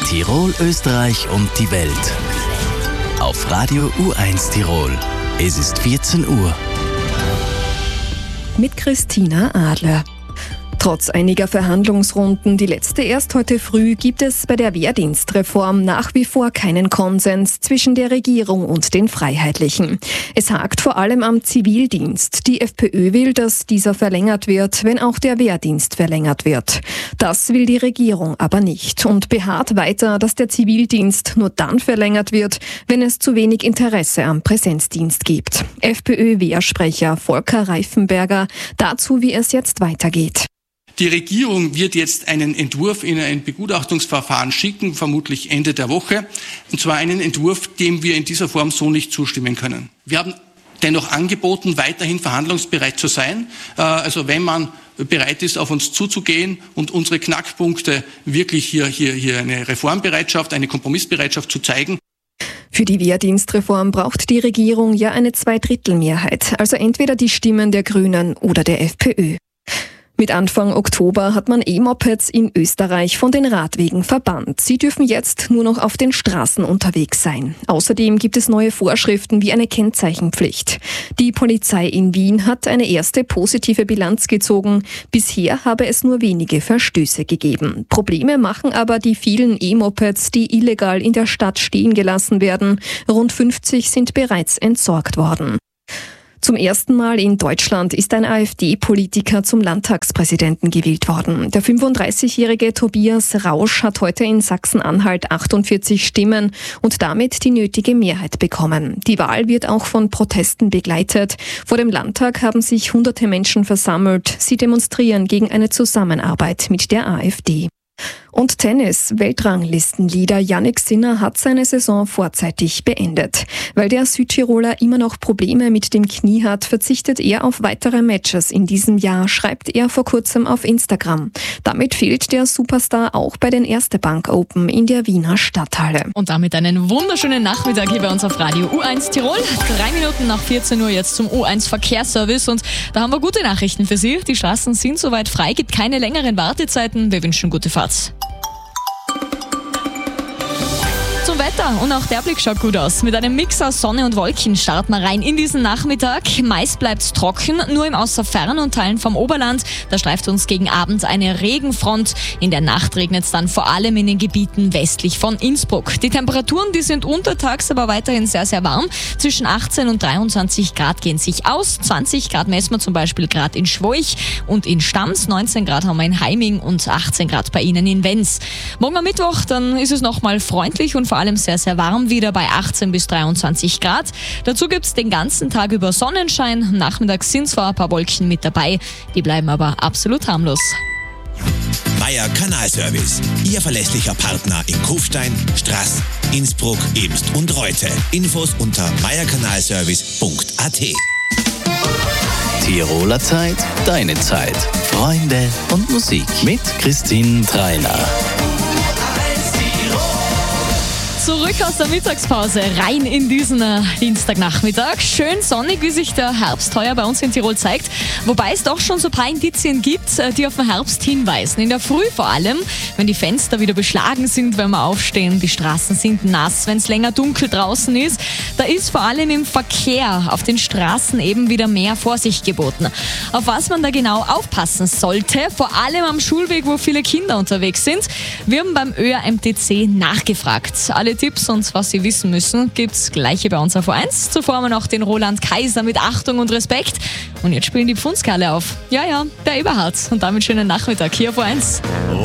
Tirol, Österreich und die Welt. Auf Radio U1 Tirol. Es ist 14 Uhr. Mit Christina Adler. Trotz einiger Verhandlungsrunden, die letzte erst heute früh, gibt es bei der Wehrdienstreform nach wie vor keinen Konsens zwischen der Regierung und den Freiheitlichen. Es hakt vor allem am Zivildienst. Die FPÖ will, dass dieser verlängert wird, wenn auch der Wehrdienst verlängert wird. Das will die Regierung aber nicht und beharrt weiter, dass der Zivildienst nur dann verlängert wird, wenn es zu wenig Interesse am Präsenzdienst gibt. FPÖ-Wehrsprecher Volker Reifenberger dazu, wie es jetzt weitergeht. Die Regierung wird jetzt einen Entwurf in ein Begutachtungsverfahren schicken, vermutlich Ende der Woche. Und zwar einen Entwurf, dem wir in dieser Form so nicht zustimmen können. Wir haben dennoch angeboten, weiterhin verhandlungsbereit zu sein. Also wenn man bereit ist, auf uns zuzugehen und unsere Knackpunkte wirklich hier eine Reformbereitschaft, eine Kompromissbereitschaft zu zeigen. Für die Wehrdienstreform braucht die Regierung ja eine Zweidrittelmehrheit, also entweder die Stimmen der Grünen oder der FPÖ. Mit Anfang Oktober hat man E-Mopeds in Österreich von den Radwegen verbannt. Sie dürfen jetzt nur noch auf den Straßen unterwegs sein. Außerdem gibt es neue Vorschriften wie eine Kennzeichenpflicht. Die Polizei in Wien hat eine erste positive Bilanz gezogen. Bisher habe es nur wenige Verstöße gegeben. Probleme machen aber die vielen E-Mopeds, die illegal in der Stadt stehen gelassen werden. Rund 50 sind bereits entsorgt worden. Zum ersten Mal in Deutschland ist ein AfD-Politiker zum Landtagspräsidenten gewählt worden. Der 35-jährige Tobias Rausch hat heute in Sachsen-Anhalt 48 Stimmen und damit die nötige Mehrheit bekommen. Die Wahl wird auch von Protesten begleitet. Vor dem Landtag haben sich hunderte Menschen versammelt. Sie demonstrieren gegen eine Zusammenarbeit mit der AfD. Und Tennis. Weltranglistenleader Jannik Sinner hat seine Saison vorzeitig beendet. Weil der Südtiroler immer noch Probleme mit dem Knie hat, verzichtet er auf weitere Matches in diesem Jahr, schreibt er vor kurzem auf Instagram. Damit fehlt der Superstar auch bei den Erste Bank Open in der Wiener Stadthalle. Und damit einen wunderschönen Nachmittag hier bei uns auf Radio U1 Tirol. 3 Minuten nach 14 Uhr jetzt zum U1 Verkehrsservice und da haben wir gute Nachrichten für Sie. Die Straßen sind soweit frei, gibt keine längeren Wartezeiten. Wir wünschen gute Fahrt. Zum Wetter und auch der Blick schaut gut aus. Mit einem Mix aus Sonne und Wolken starten wir rein in diesen Nachmittag. Meist bleibt's trocken, nur im Außerfern und Teilen vom Oberland. Da streift uns gegen Abend eine Regenfront. In der Nacht regnet's dann vor allem in den Gebieten westlich von Innsbruck. Die Temperaturen, die sind untertags aber weiterhin sehr, sehr warm. Zwischen 18 und 23 Grad gehen sich aus. 20 Grad messen wir zum Beispiel gerade in Schwoich und in Stams. 19 Grad haben wir in Heiming und 18 Grad bei Ihnen in Wenz. Morgen am Mittwoch, dann ist es nochmal freundlich und vor allem sehr, sehr warm wieder bei 18 bis 23 Grad. Dazu gibt's den ganzen Tag über Sonnenschein. Nachmittags sind zwar ein paar Wolken mit dabei, die bleiben aber absolut harmlos. Meier Kanalservice. Ihr verlässlicher Partner in Kufstein, Straß, Innsbruck, Ebst und Reute. Infos unter meierkanalservice.at. Tiroler Zeit, deine Zeit. Freunde und Musik mit Christine Treiner. Zurück aus der Mittagspause, rein in diesen Dienstagnachmittag. Schön sonnig, wie sich der Herbst heuer bei uns in Tirol zeigt. Wobei es doch schon so ein paar Indizien gibt, die auf den Herbst hinweisen. In der Früh vor allem, wenn die Fenster wieder beschlagen sind, wenn wir aufstehen, die Straßen sind nass, wenn es länger dunkel draußen ist. Da ist vor allem im Verkehr auf den Straßen eben wieder mehr Vorsicht geboten. Auf was man da genau aufpassen sollte, vor allem am Schulweg, wo viele Kinder unterwegs sind. Wir haben beim ÖRMTC nachgefragt. Alle Tipps und was Sie wissen müssen, gibt's gleich hier bei uns auf O1. Zuvor haben wir noch den Roland Kaiser mit Achtung und Respekt. Und jetzt spielen die Pfundskale auf. Ja, der Eberhard. Und damit schönen Nachmittag hier auf O1.